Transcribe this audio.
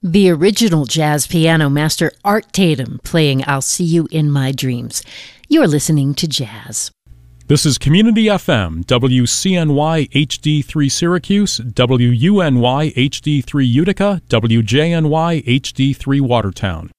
The original jazz piano master Art Tatum playing I'll See You in My Dreams. You're listening to Jazz. This is Community FM, WCNY HD3 Syracuse, WUNY HD3 Utica, WJNY HD3 Watertown.